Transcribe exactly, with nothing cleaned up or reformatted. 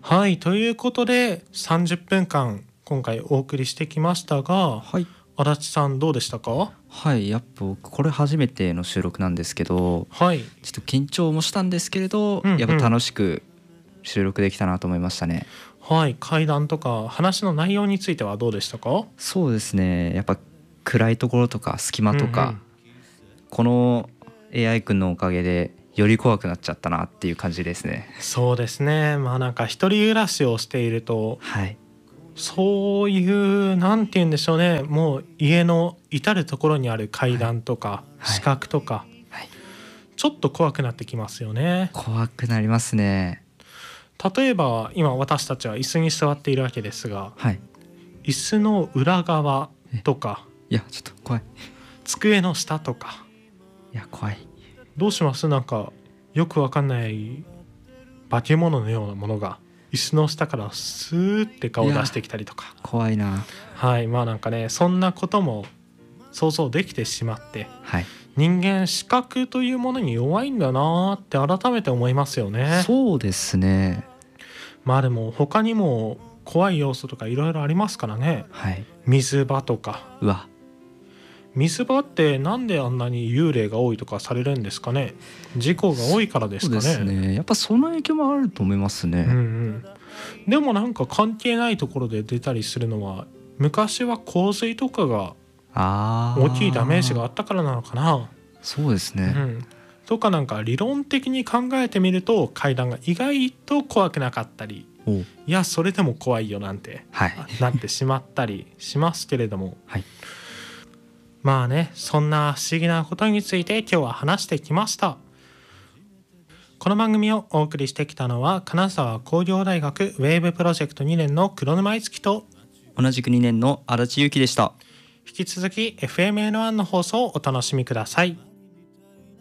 はい、ということでさんじゅっぷんかん今回お送りしてきましたが、 はい、 足立さんどうでしたか？ はいやっぱ僕これ初めての収録なんですけど、 はい、 ちょっと緊張もしたんですけれど、 うんうん、 やっぱ楽しく収録できたなと思いましたね。 はい、会談とか話の内容についてはどうでしたか？ そうですね、やっぱ暗いところとか隙間とか、 うんうん、 この エーアイ 君のおかげでより怖くなっちゃったなっていう感じですね。 そうですね。まあなんか一人暮らしをしていると、 はいそういうなんて言うんでしょうね、もう家の至る所にある階段とか、 はい死角とか、 はい、 ちょっと怖くなってきますよね。 怖くなりますね。 例えば今私たちは椅子に座っているわけですが、 はい椅子の裏側とかいやちょっと怖い、 机の下とか、 いや怖い、 どうします？なんかよくわかんない化け物のようなものが椅子の下からスーって顔を出してきたりとか、 怖いな。 はい、まあなんかね、そんなことも想像できてしまって、 はい、 人間視覚というものに弱いんだなって改めて思いますよね。 そうですね。 まあでも他にも怖い要素とかいろいろありますからね。 はい、 水場とか。 うわ、 水場ってなんであんなに幽霊が多いとかされるんですかね？事故が多いからですかね？ そうですね、やっぱその影響もあると思いますね。 うんうん、でもなんか関係ないところで出たりするのは、昔は洪水とかがあ大きいダメージがああ、 ったからなのかな。 そうですね。 うん、とかなんか理論的に考えてみると階段が意外と怖くなかったり、 お、 いやそれでも怖いよなんてはいなってしまったりしますけれども、 はい、 まあね、そんな不思議なことについて今日は話してきました。この番組をお送りしてきたのは金沢工業大学ウェーブプロジェクトにねんの黒沼いつきと、 同じくにねんの足立ゆきでした。 引き続き エフエムエヌワン の放送をお楽しみください。